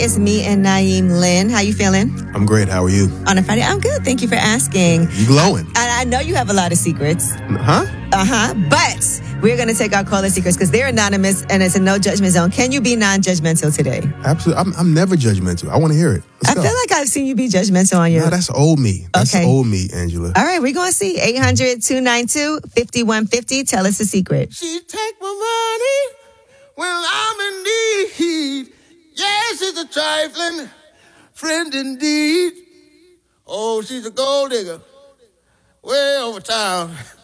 It's me and Naeem Lynn. How you feeling? I'm great. How are you? On a Friday? I'm good. Thank you for asking. You glowing. I know you have a lot of secrets. Huh? But we're going to take our caller secrets because they're anonymous and it's a no judgment zone. Can you be non-judgmental today? Absolutely. I'm never judgmental. I want to hear it. I feel like I've seen you be judgmental on your... No, that's old me. That's old me, Angela. All right, we're going to see. 800-292-5150. Tell us a secret. She take my money when I'm in need. Yes, she's a trifling friend indeed. Oh, she's a gold digger way over town.